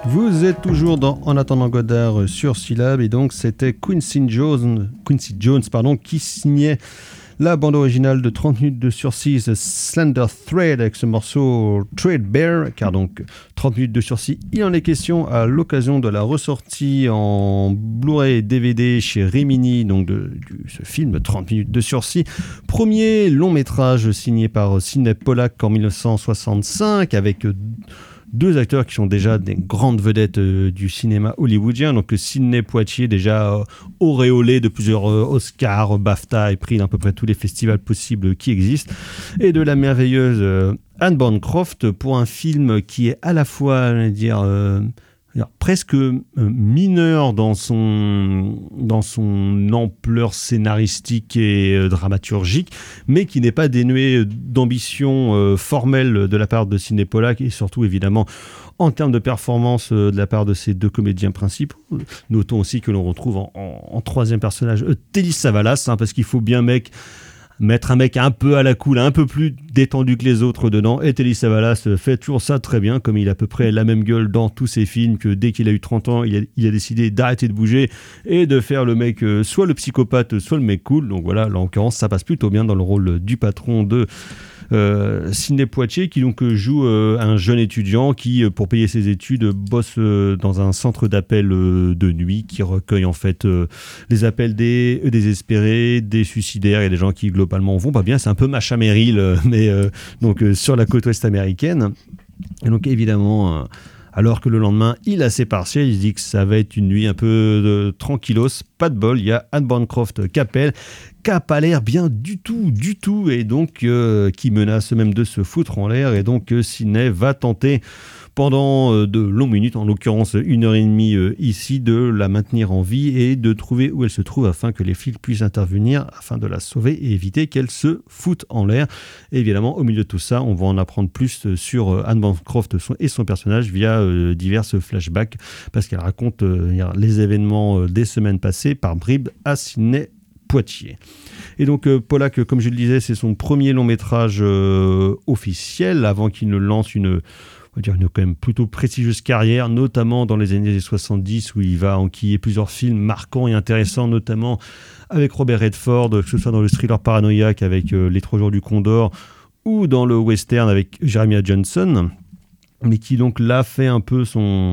Vous êtes toujours dans En attendant Godard sur Syllab et donc c'était Quincy Jones qui signait la bande originale de 30 minutes de sursis Slender Thread avec ce morceau Threadbare, car donc 30 minutes de sursis, il en est question à l'occasion de la ressortie en Blu-ray et DVD chez Rimini, donc ce film 30 minutes de sursis, premier long métrage signé par Sidney Pollack en 1965 avec deux acteurs qui sont déjà des grandes vedettes du cinéma hollywoodien. Donc Sidney Poitier, déjà auréolé de plusieurs Oscars, BAFTA et prix dans à peu près tous les festivals possibles qui existent. Et de la merveilleuse Anne Bancroft pour un film qui est à la fois, presque mineur dans son ampleur scénaristique et dramaturgique, mais qui n'est pas dénué d'ambition formelle de la part de Sidney Pollack et surtout évidemment en termes de performance de la part de ses deux comédiens principaux. Notons aussi que l'on retrouve en troisième personnage Telly Savalas, parce qu'il faut bien mettre un mec un peu à la cool, un peu plus détendu que les autres dedans. Et Telly Savalas fait toujours ça très bien, comme il a à peu près la même gueule dans tous ses films, que dès qu'il a eu 30 ans, il a décidé d'arrêter de bouger et de faire le mec soit le psychopathe, soit le mec cool. Donc voilà, là en l'occurrence, ça passe plutôt bien dans le rôle du patron de Sidney Poitier, qui donc joue un jeune étudiant qui, pour payer ses études, bosse dans un centre d'appel de nuit qui recueille en fait les appels des désespérés, des suicidaires et des gens qui globalement vont pas bien. C'est un peu Macha Merrill, mais sur la côte ouest américaine. Et donc évidemment, alors que le lendemain, il a ses partiels, il se dit que ça va être une nuit un peu tranquillos, pas de bol, il y a Anne Bancroft qui appelle, qui n'a pas l'air bien du tout, et donc qui menace même de se foutre en l'air, et donc Sidney va tenter pendant de longues minutes, en l'occurrence 1h30 ici, de la maintenir en vie et de trouver où elle se trouve afin que les flics puissent intervenir afin de la sauver et éviter qu'elle se foute en l'air. Et évidemment, au milieu de tout ça, on va en apprendre plus sur Anne Bancroft et son personnage via divers flashbacks, parce qu'elle raconte les événements des semaines passées par bribes à Sidney Poitier. Et donc Pollack, comme je le disais, c'est son premier long métrage officiel avant qu'il ne lance une quand même plutôt prestigieuse carrière, notamment dans les années 70 où il va enquiller plusieurs films marquants et intéressants, notamment avec Robert Redford, que ce soit dans le thriller paranoïaque avec Les 3 jours du Condor ou dans le western avec Jeremiah Johnson, mais qui donc là fait un peu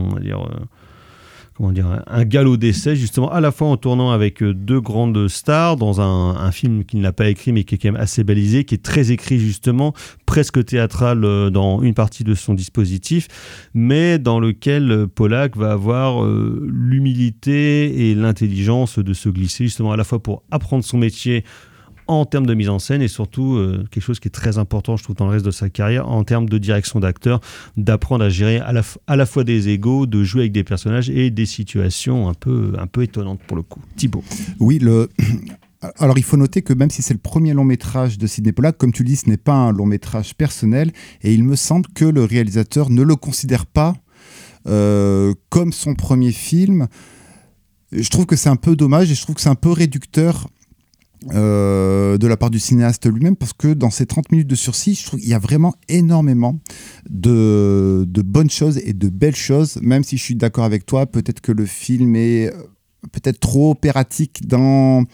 un galop d'essai, justement, à la fois en tournant avec deux grandes stars dans un film qu'il n'a pas écrit mais qui est quand même assez balisé, qui est très écrit justement, presque théâtral dans une partie de son dispositif, mais dans lequel Pollack va avoir l'humilité et l'intelligence de se glisser justement à la fois pour apprendre son métier en termes de mise en scène et surtout quelque chose qui est très important, je trouve, dans le reste de sa carrière, en termes de direction d'acteur, d'apprendre à gérer à la fois des égos, de jouer avec des personnages et des situations un peu étonnantes pour le coup. Thibaut. Oui, alors il faut noter que même si c'est le premier long métrage de Sidney Pollack, comme tu le dis, ce n'est pas un long métrage personnel et il me semble que le réalisateur ne le considère pas comme son premier film. Je trouve que c'est un peu dommage et je trouve que c'est un peu réducteur de la part du cinéaste lui-même, parce que dans ces 30 minutes de sursis, je trouve qu'il y a vraiment énormément de bonnes choses et de belles choses, même si je suis d'accord avec toi, peut-être que le film est peut-être trop opératique dans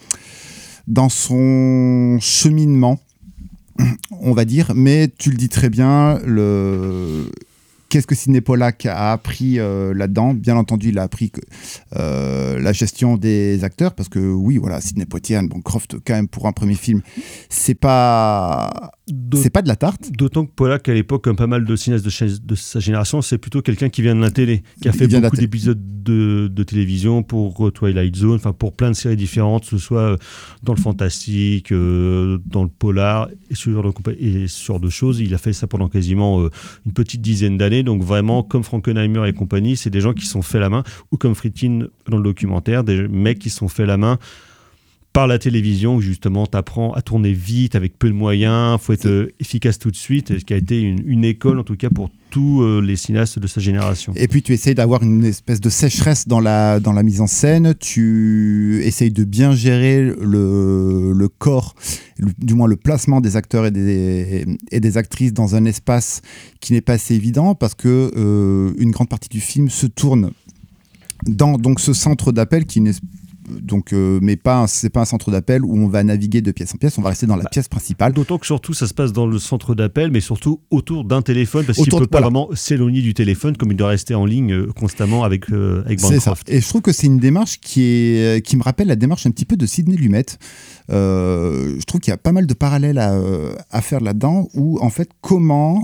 son cheminement, on va dire, mais tu le dis très bien, qu'est-ce que Sidney Pollack a appris là-dedans ? Bien entendu, il a appris la gestion des acteurs, parce que oui, voilà, Sidney Poitier, Anne Bancroft, quand même, pour un premier film, c'est pas de la tarte. D'autant que Pollack, à l'époque, comme pas mal de cinéastes de sa génération, c'est plutôt quelqu'un qui vient de la télé, qui a fait beaucoup d'épisodes de télévision pour Twilight Zone, enfin pour plein de séries différentes, que ce soit dans le fantastique, dans le polar, et ce genre de choses. Il a fait ça pendant quasiment une petite dizaine d'années. Donc vraiment, comme Frankenheimer et compagnie, c'est des gens qui sont fait la main, ou comme Friedkin dans le documentaire, des mecs qui sont fait la main par la télévision, où justement tu apprends à tourner vite avec peu de moyens, il faut être efficace tout de suite, ce qui a été une école en tout cas pour tous les cinéastes de sa génération. Et puis tu essayes d'avoir une espèce de sécheresse dans la mise en scène, tu essayes de bien gérer le corps, du moins le placement des acteurs et des actrices dans un espace qui n'est pas assez évident, parce que une grande partie du film se tourne dans donc ce centre d'appel qui n'est mais c'est pas un centre d'appel où on va naviguer de pièce en pièce, on va rester dans la pièce principale. D'autant que surtout ça se passe dans le centre d'appel, mais surtout autour d'un téléphone, parce qu'il ne peut pas vraiment s'éloigner du téléphone, comme il doit rester en ligne constamment avec Bancroft. C'est ça. Et je trouve que c'est une démarche qui me rappelle la démarche un petit peu de Sidney Lumet. Je trouve qu'il y a pas mal de parallèles à faire là-dedans, où en fait comment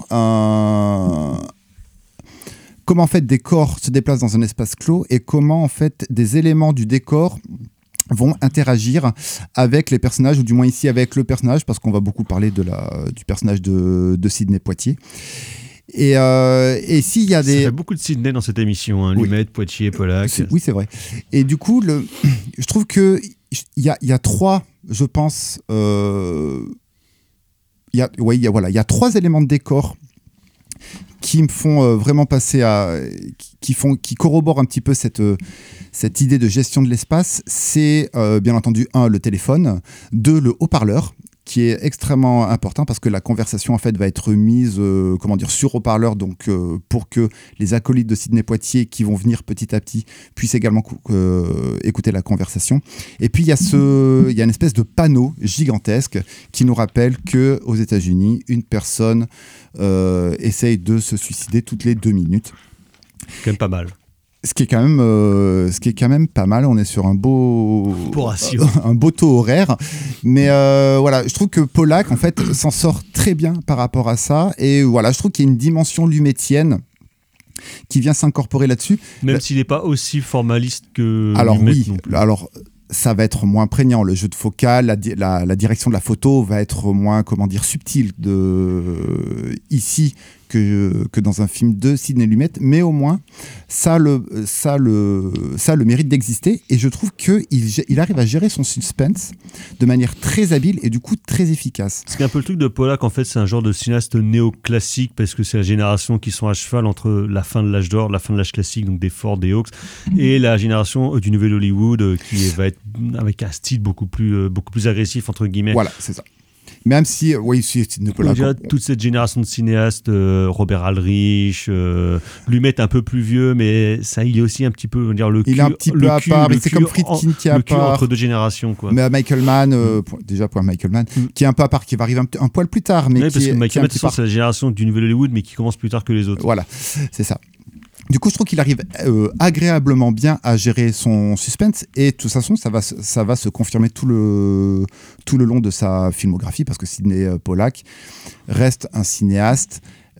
en fait des corps se déplacent dans un espace clos et comment en fait des éléments du décor vont interagir avec les personnages, ou du moins ici avec le personnage, parce qu'on va beaucoup parler du personnage de Sidney Poitier. Et s'il y a des... Ça fait beaucoup de Sidney dans cette émission, hein, Lumet, Poitier, Pollack. Oui, c'est vrai. Et du coup, je trouve qu'il y a trois, je pense... Il y a trois éléments de décor qui me font vraiment passer qui corroborent un petit peu cette idée de gestion de l'espace. C'est bien entendu, 1, le téléphone, 2, le haut-parleur, qui est extrêmement important parce que la conversation en fait va être mise sur haut-parleur, donc pour que les acolytes de Sidney Poitier qui vont venir petit à petit puissent également écouter la conversation. Et puis il y a une espèce de panneau gigantesque qui nous rappelle que aux États-Unis, une personne essaye de se suicider toutes les 2 minutes. C'est quand même pas mal. Ce qui est quand même pas mal. On est sur un beau taux horaire. Mais voilà, je trouve que Pollack en fait s'en sort très bien par rapport à ça. Et voilà, je trouve qu'il y a une dimension lumétienne qui vient s'incorporer là-dessus. Même s'il n'est pas aussi formaliste que alors Lumet oui, non plus. alors ça va être moins prégnant. Le jeu de focale, la direction de la photo va être moins, subtile ici que dans un film de Sidney Lumet, mais au moins ça a le mérite d'exister, et je trouve qu'il arrive à gérer son suspense de manière très habile et du coup très efficace. Ce qui est un peu le truc de Pollack, en fait, c'est un genre de cinéaste néoclassique, parce que c'est la génération qui sont à cheval entre la fin de l'âge d'or, la fin de l'âge classique, donc des Ford, des Hawks, et la génération du nouvel Hollywood qui va être avec un style beaucoup plus agressif entre guillemets. Voilà, c'est ça. Même si, Sidney Pollack. Toute cette génération de cinéastes, Robert Aldrich, Lumet un peu plus vieux, mais ça, il est aussi un petit peu, le cul. Il est un petit peu à part, mais c'est comme Friedkin qui est à part. Entre deux générations, quoi. Mais Michael Mann, déjà pour Michael Mann, qui est un peu à part, qui va arriver un poil plus tard, mais parce que Michael Mann, c'est la génération du nouvel Hollywood, mais qui commence plus tard que les autres. Voilà, c'est ça. Du coup, je trouve qu'il arrive agréablement bien à gérer son suspense, et de toute façon, ça va se confirmer tout le long de sa filmographie, parce que Sidney Pollack reste un cinéaste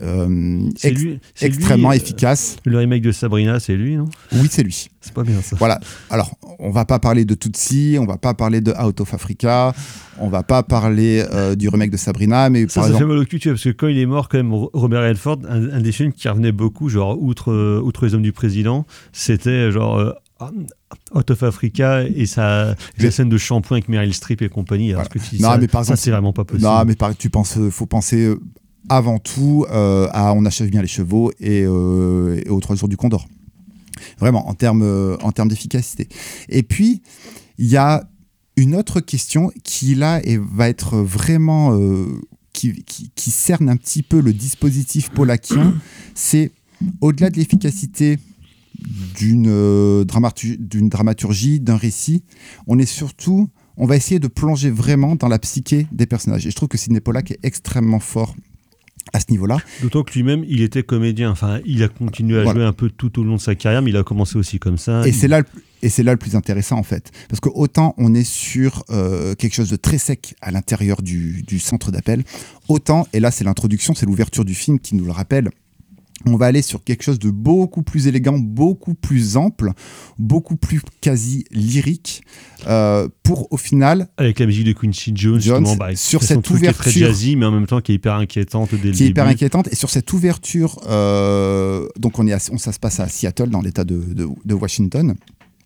extrêmement efficace. Le remake de Sabrina, c'est lui, non ? Oui, c'est lui. C'est pas bien ça. Voilà. Alors, on va pas parler de Tootsie, on va pas parler de Out of Africa, on va pas parler du remake de Sabrina, mais ça fait mal au cul, parce que quand il est mort, quand même, Robert Redford, un des films qui revenait beaucoup, genre outre Les Hommes du Président, c'était genre Out of Africa et la scène de shampoing avec Meryl Streep et compagnie. Alors que mais par exemple, c'est vraiment pas possible. Non, mais faut penser avant tout à On achève bien les chevaux et aux 3 jours du Condor. Vraiment, en termes d'efficacité. Et puis, il y a une autre question qui, là, va être vraiment... qui cerne un petit peu le dispositif pollackien. C'est, au-delà de l'efficacité d'une dramaturgie, d'un récit, on va essayer de plonger vraiment dans la psyché des personnages. Et je trouve que Sidney Pollack est extrêmement fort à ce niveau-là. D'autant que lui-même, il était comédien. Enfin, il a continué à jouer un peu tout au long de sa carrière, mais il a commencé aussi comme ça. Et c'est là le plus intéressant, en fait. Parce que autant on est sur quelque chose de très sec à l'intérieur du centre d'appel, autant, et là c'est l'introduction, c'est l'ouverture du film qui nous le rappelle, on va aller sur quelque chose de beaucoup plus élégant, beaucoup plus ample, beaucoup plus quasi lyrique, pour au final... Avec la musique de Quincy Jones justement, sur cette ouverture... Qui est très jazzy, mais en même temps qui est hyper inquiétante dès le début. Qui est hyper inquiétante, et sur cette ouverture, donc ça se passe à Seattle, dans l'état de Washington.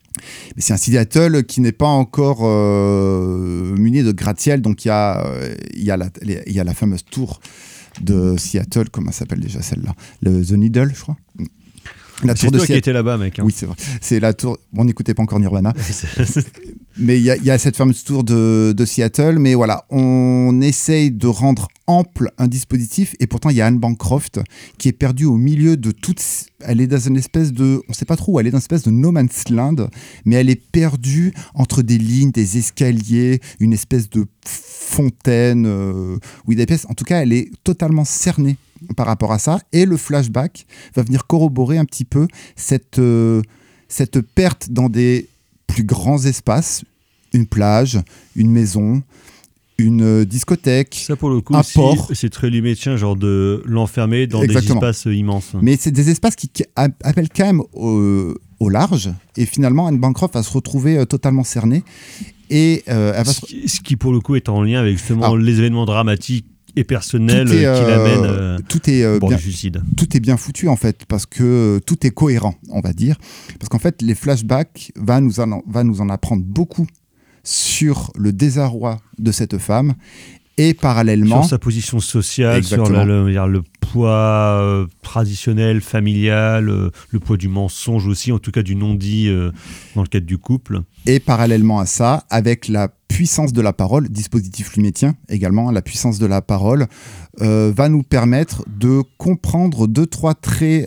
Mais c'est un Seattle qui n'est pas encore muni de gratte-ciel, donc il y a la fameuse tour de Seattle, comment s'appelle déjà celle-là, The Needle, je crois. C'est toi qui étais là-bas, mec. Oui, c'est vrai. C'est la tour. Bon, n'écoutez pas encore Nirvana. Mais il y a cette fameuse tour de Seattle. Mais voilà, on essaye de rendre ample un dispositif. Et pourtant, il y a Anne Bancroft qui est perdue au milieu de toutes. Elle est dans une espèce de. On ne sait pas trop où. Elle est dans une espèce de no man's land. Mais elle est perdue entre des lignes, des escaliers, une espèce de fontaine. Oui, des pièces. En tout cas, elle est totalement cernée par rapport à ça, et le flashback va venir corroborer un petit peu cette perte dans des plus grands espaces, une plage, une maison, une discothèque, ça pour le coup, un port. C'est très limétien, genre de l'enfermer dans Exactement. des espaces immenses. Mais c'est des espaces qui appellent quand même au large, et finalement Anne Bancroft va se retrouver totalement cernée. Et, ce qui pour le coup est en lien avec justement les événements dramatiques et personnel qui l'amène bien, suicide. Tout est bien foutu en fait, parce que tout est cohérent, on va dire. Parce qu'en fait, les flashbacks va nous en apprendre beaucoup sur le désarroi de cette femme, et parallèlement... Sur sa position sociale, sur le poids traditionnel, familial, le poids du mensonge aussi, en tout cas du non-dit dans le cadre du couple. Et parallèlement à ça, avec la puissance de la parole, dispositif lumétien également, la puissance de la parole va nous permettre de comprendre deux, trois traits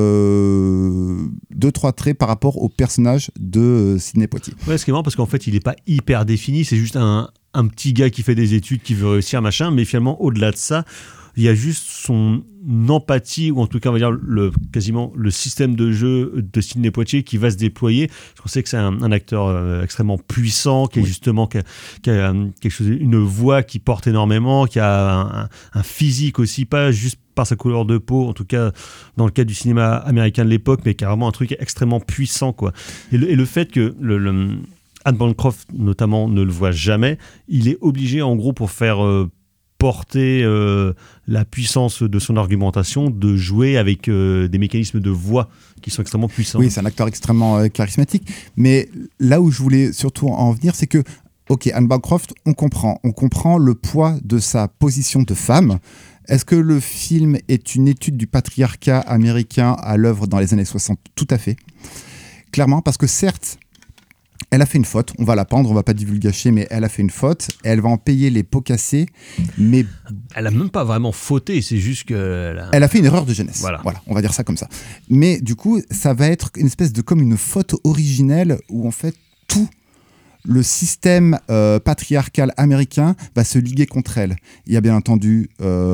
par rapport au personnage de Sidney Poitier. Ouais, ce qui est marrant, parce qu'en fait, il n'est pas hyper défini, c'est juste un petit gars qui fait des études, qui veut réussir, machin, mais finalement, au-delà de ça, il y a juste son empathie, ou en tout cas, on va dire quasiment le système de jeu de Sidney Poitier qui va se déployer. Parce qu'on sait que c'est un acteur extrêmement puissant, qui est justement qui a quelque chose, une voix qui porte énormément, qui a un physique aussi, pas juste par sa couleur de peau, en tout cas dans le cadre du cinéma américain de l'époque, mais carrément un truc extrêmement puissant, quoi. Et le fait que Anne Bancroft notamment ne le voit jamais, il est obligé en gros pour faire porter la puissance de son argumentation, de jouer avec des mécanismes de voix qui sont extrêmement puissants. Oui, c'est un acteur extrêmement charismatique, mais là où je voulais surtout en venir, c'est que ok, Anne Bancroft, on comprend le poids de sa position de femme. Est-ce que le film est une étude du patriarcat américain à l'œuvre dans les années 60 ? Tout à fait. Clairement, parce que certes, elle a fait une faute, on va la pendre, on va pas divulgacher, mais elle a fait une faute, et elle va en payer les pots cassés, mais... Elle a même pas vraiment fauté, c'est juste que... Elle a fait une erreur de jeunesse, voilà, on va dire ça comme ça. Mais du coup, ça va être une espèce de comme une faute originelle, où en fait, tout le système patriarcal américain va se liguer contre elle. Il y a bien entendu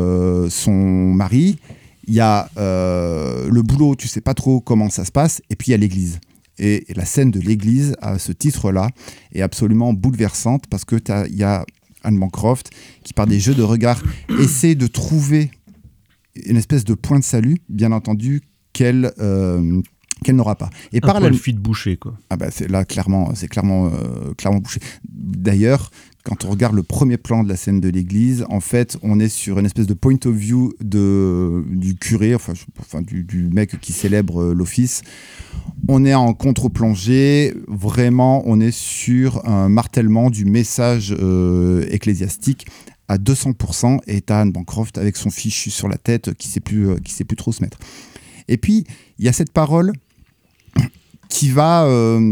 son mari, il y a le boulot, tu sais pas trop comment ça se passe, et puis il y a l'église. Et la scène de l'église, à ce titre-là, est absolument bouleversante, parce que il y a Anne Bancroft qui, par des jeux de regard, essaie de trouver une espèce de point de salut, bien entendu, qu'elle n'aura pas. Et un point de fuite bouché, quoi. Ah bah c'est clairement bouché. D'ailleurs, quand on regarde le premier plan de la scène de l'église, en fait, on est sur une espèce de point of view du curé, du mec qui célèbre l'office. On est en contre-plongée, vraiment, on est sur un martèlement du message ecclésiastique à 200%, et t'as Anne Bancroft avec son fichu sur la tête qui sait plus trop se mettre. Et puis, il y a cette parole qui va...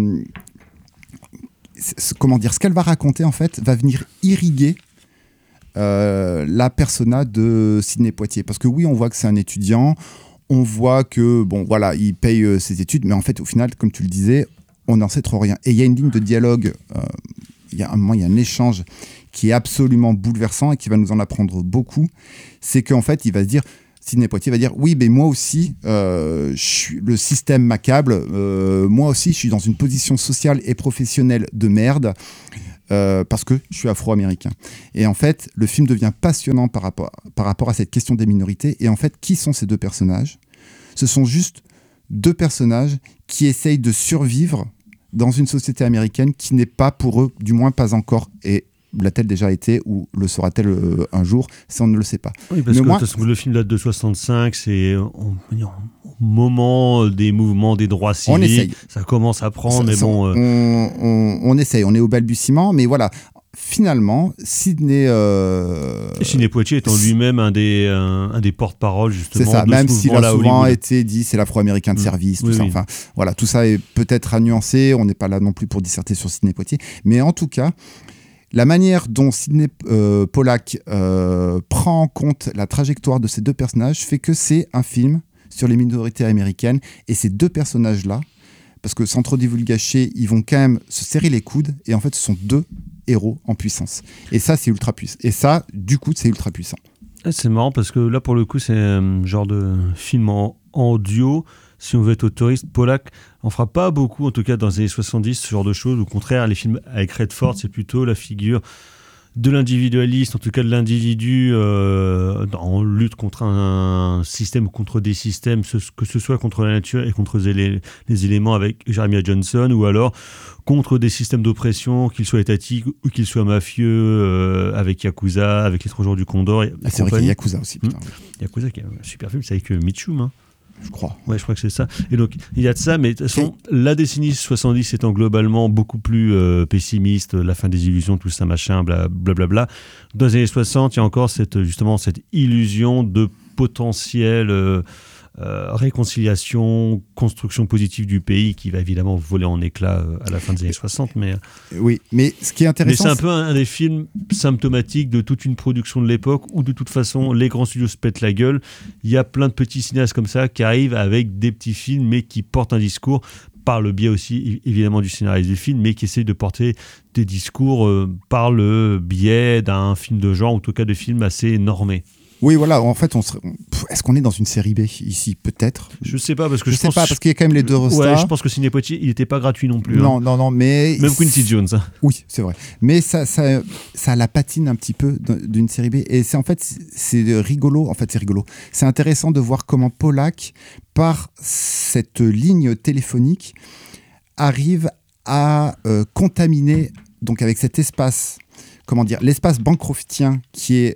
ce qu'elle va raconter, en fait, va venir irriguer la persona de Sidney Poitier. Parce que oui, on voit que c'est un étudiant, on voit que, bon, voilà, il paye ses études, mais en fait, au final, comme tu le disais, on n'en sait trop rien. Et il y a une ligne de dialogue, il y a un moment, il y a un échange qui est absolument bouleversant et qui va nous en apprendre beaucoup. C'est qu'en fait, il va se dire... Sidney Poitier va dire oui, mais moi aussi, le système m'accable. Moi aussi, je suis dans une position sociale et professionnelle de merde parce que je suis afro-américain. Et en fait, le film devient passionnant par rapport à cette question des minorités. Et en fait, qui sont ces deux personnages ? Ce sont juste deux personnages qui essayent de survivre dans une société américaine qui n'est pas pour eux, du moins pas encore, et l'a-t-elle déjà été ou le sera-t-elle un jour? Ça, on ne le sait pas. Oui, parce que le film date de 65, c'est au moment des mouvements des droits civiques. Ça commence à prendre, mais bon... On essaye, on est au balbutiement, mais voilà. Finalement, Sidney Poitier étant lui-même un des porte-parole justement. C'est ça, de même ce s'il a souvent été dit c'est l'Afro-américain de service, tout ça. Enfin, voilà, tout ça est peut-être à nuancer. On n'est pas là non plus pour disserter sur Sidney Poitier, mais en tout cas, la manière dont Sidney Pollack prend en compte la trajectoire de ces deux personnages fait que c'est un film sur les minorités américaines, et ces deux personnages-là, parce que sans trop divulgacher, ils vont quand même se serrer les coudes, et en fait, ce sont deux héros en puissance. Et ça, c'est ultra puissant. Et ça, du coup, c'est ultra puissant. C'est marrant parce que là, pour le coup, c'est un genre de film en duo. Si on veut être autoriste, Pollack en fera pas beaucoup, en tout cas dans les années 70, ce genre de choses. Au contraire, les films avec Redford, c'est plutôt la figure de l'individualiste, en tout cas de l'individu en lutte contre un système ou contre des systèmes, que ce soit contre la nature et contre les éléments avec Jeremiah Johnson, ou alors contre des systèmes d'oppression, qu'ils soient étatiques ou qu'ils soient mafieux, avec Yakuza, avec Les Trois Jours du Condor. C'est vrai qu'il y a Yakuza aussi. Yakuza qui est un super film, c'est avec Mitchum, je crois. Ouais, je crois que c'est ça. Et donc, il y a de ça, mais de toute façon, la décennie 70 étant globalement beaucoup plus pessimiste, la fin des illusions, tout ça, machin, blablabla. Dans les années 60, il y a encore cette illusion de potentiel réconciliation, construction positive du pays qui va évidemment voler en éclats à la fin des années 60. Oui, mais ce qui est intéressant... Mais c'est un peu un des films symptomatiques de toute une production de l'époque où de toute façon les grands studios se pètent la gueule. Il y a plein de petits cinéastes comme ça qui arrivent avec des petits films mais qui portent un discours par le biais aussi évidemment du scénariste du film, mais qui essayent de porter des discours par le biais d'un film de genre, ou en tout cas de films assez normés. Oui, voilà, en fait, est-ce qu'on est dans une série B ici? Peut-être. Je sais pas, parce que je pense parce qu'il y a quand même les deux stars. Ouais, je pense que Sidney Poitier, il n'était pas gratuit non plus. Non, mais... Même Quincy Jones. Oui, c'est vrai. Mais ça la patine un petit peu d'une série B. Et c'est rigolo. En fait, c'est rigolo. C'est intéressant de voir comment Pollack, par cette ligne téléphonique, arrive à contaminer, donc avec cet espace, l'espace bancroftien qui est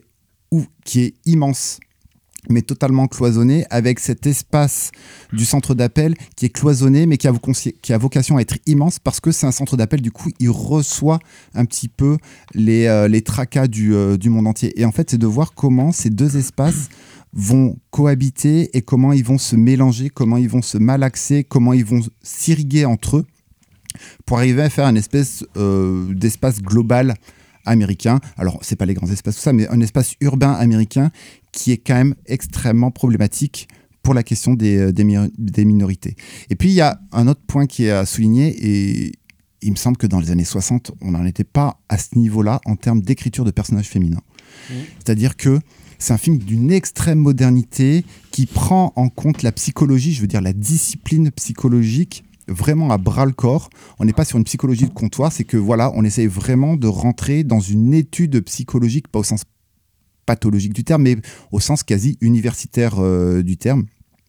immense, mais totalement cloisonné, avec cet espace du centre d'appel qui est cloisonné, mais qui a vocation à être immense, parce que c'est un centre d'appel, du coup, il reçoit un petit peu les tracas du monde entier. Et en fait, c'est de voir comment ces deux espaces vont cohabiter, et comment ils vont se mélanger, comment ils vont se malaxer, comment ils vont s'irriguer entre eux, pour arriver à faire une espèce d'espace global américain. Alors, c'est pas les grands espaces, tout ça, mais un espace urbain américain qui est quand même extrêmement problématique pour la question des minorités. Et puis, il y a un autre point qui est à souligner, et il me semble que dans les années 60, on n'en était pas à ce niveau-là en termes d'écriture de personnages féminins. C'est-à-dire que c'est un film d'une extrême modernité qui prend en compte la psychologie, je veux dire la discipline psychologique, vraiment à bras-le-corps. On n'est pas sur une psychologie de comptoir, c'est que voilà, on essaye vraiment de rentrer dans une étude psychologique, pas au sens pathologique du terme, mais au sens quasi universitaire du terme.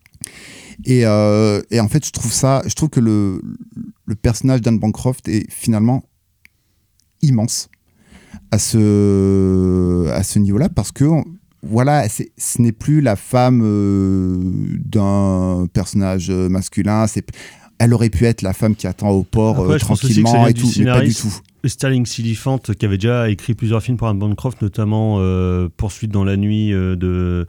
Et en fait, je trouve que le personnage d'Anne Bancroft est finalement immense à ce niveau-là, parce que voilà, ce n'est plus la femme d'un personnage masculin. Elle aurait pu être la femme qui attend au port tranquillement et tout, mais pas du tout. Sterling Siliphant, qui avait déjà écrit plusieurs films pour Anne Bancroft, notamment Poursuite dans la nuit de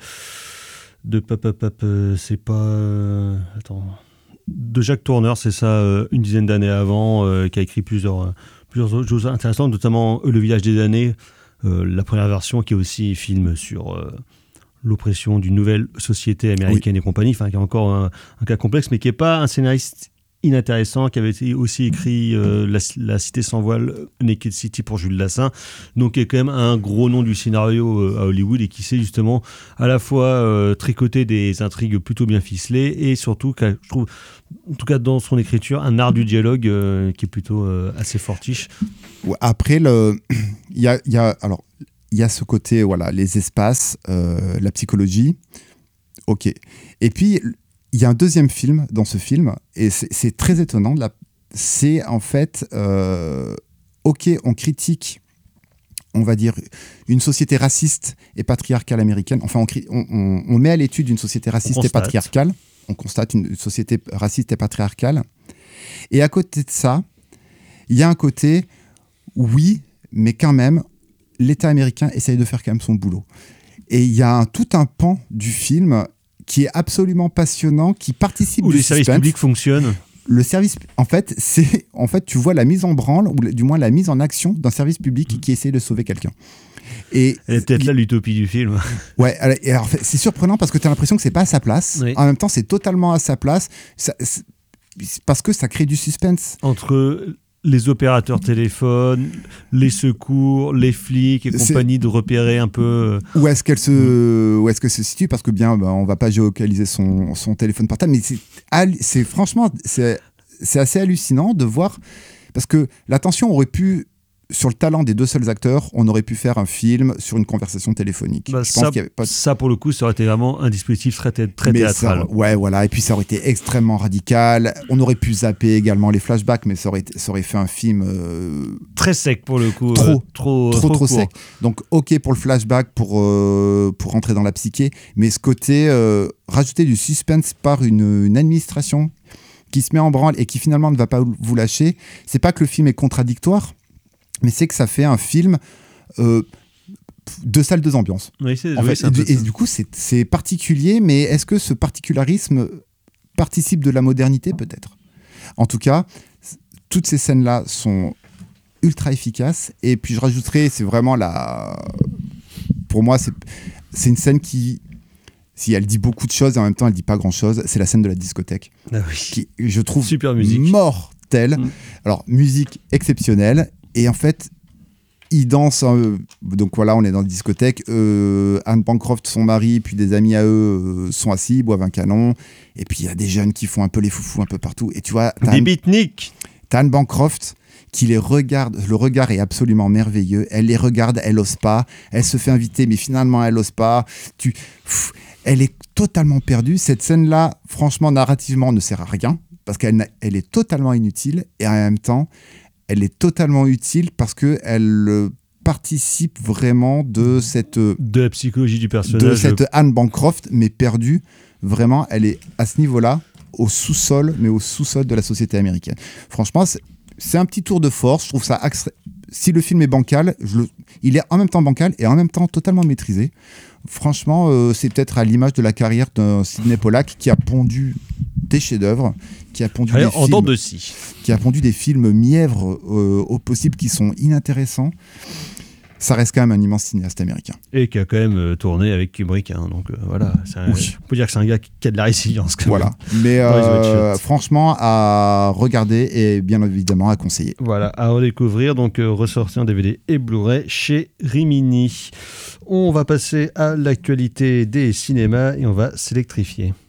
Jack Turner, c'est ça, une dizaine d'années avant, qui a écrit plusieurs autres choses intéressantes, notamment Le village des damnés, la première version, qui est aussi film sur l'oppression d'une nouvelle société américaine et compagnie, enfin qui est encore un cas complexe, mais qui n'est pas un scénariste inintéressant, qui avait aussi écrit La Cité sans voile, Naked City pour Jules Dassin, donc qui est quand même un gros nom du scénario à Hollywood, et qui sait justement à la fois tricoter des intrigues plutôt bien ficelées, et surtout, je trouve, en tout cas dans son écriture, un art du dialogue qui est plutôt assez fortiche. Après, il y a ce côté, voilà, les espaces, la psychologie, ok. Et puis, il y a un deuxième film dans ce film, et c'est très étonnant. C'est en fait, ok, on critique on va dire, une société raciste et patriarcale américaine. Enfin, on met à l'étude une société raciste et patriarcale. On constate une société raciste et patriarcale. Et à côté de ça, il y a un côté, oui, mais quand même, l'État américain essaye de faire quand même son boulot. Et il y a tout un pan du film qui est absolument passionnant, qui participe où du les services publics fonctionnent. Le service, en fait, tu vois la mise en branle, ou du moins la mise en action d'un service public qui essaie de sauver quelqu'un. Et peut-être là l'utopie du film. Ouais, et alors, c'est surprenant parce que tu as l'impression que c'est pas à sa place. Oui. En même temps, c'est totalement à sa place. Parce que ça crée du suspense. Entre les opérateurs téléphones, les secours, les flics et compagnie, de repérer un peu... Où est-ce que se situe, parce que on va pas géolocaliser son téléphone portable, mais c'est franchement, c'est assez hallucinant de voir, parce que l'attention aurait pu... Sur le talent des deux seuls acteurs, on aurait pu faire un film sur une conversation téléphonique. Ça, pour le coup, ça aurait été vraiment un dispositif très théâtral. Ouais, voilà. Et puis, ça aurait été extrêmement radical. On aurait pu zapper également les flashbacks, mais ça aurait fait un film... très sec, pour le coup. Trop sec. Donc, OK pour le flashback, pour rentrer dans la psyché. Mais ce côté, rajouter du suspense par une administration qui se met en branle et qui finalement ne va pas vous lâcher, c'est pas que le film est contradictoire, mais c'est que ça fait un film deux salles, deux ambiances. Oui, et du coup, c'est particulier, mais est-ce que ce particularisme participe de la modernité? Peut-être. En tout cas, toutes ces scènes-là sont ultra efficaces. Et puis, je rajouterais, c'est vraiment pour moi, c'est une scène qui... Si elle dit beaucoup de choses et en même temps, elle dit pas grand-chose, c'est la scène de la discothèque. Ah oui. Qui, je trouve, super musique. Mortelle. Alors, musique exceptionnelle. Et en fait, ils dansent. Donc voilà, on est dans la discothèque. Anne Bancroft, son mari, puis des amis à eux sont assis, boivent un canon. Et puis il y a des jeunes qui font un peu les foufous un peu partout. Et tu vois, des beatniks. T'as Anne Bancroft qui les regarde. Le regard est absolument merveilleux. Elle les regarde, elle ose pas. Elle se fait inviter, mais finalement, elle ose pas. Elle est totalement perdue. Cette scène-là, franchement, narrativement, ne sert à rien parce qu'elle est totalement inutile. Et en même temps, elle est totalement utile parce qu'elle participe vraiment de la psychologie du personnage. De cette Anne Bancroft, mais perdue. Vraiment, elle est à ce niveau-là, au sous-sol de la société américaine. Franchement, c'est un petit tour de force. Je trouve ça... Si le film est bancal, il est en même temps bancal et en même temps totalement maîtrisé. Franchement, c'est peut-être à l'image de la carrière d'un Sidney Pollack qui a pondu des chefs-d'œuvre, qui a pondu des films mièvres au possible qui sont inintéressants. Ça reste quand même un immense cinéaste américain. Et qui a quand même tourné avec Kubrick. Donc voilà, on peut dire que c'est un gars qui a de la résilience. Voilà. Mais franchement, à regarder et bien évidemment à conseiller. Voilà, à redécouvrir. Donc ressorti en DVD et Blu-ray chez Rimini. On va passer à l'actualité des cinémas et on va s'électrifier.